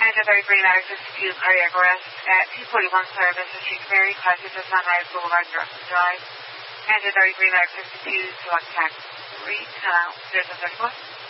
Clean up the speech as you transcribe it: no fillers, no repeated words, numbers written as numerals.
Engine 33 Matter 52, cardiac arrest at 241 Service Street, Ferry, Class 2 Sunrise Boulevard, Justin Drive. Engine 33 Matter 52, select taxi 3, 10 out, 031.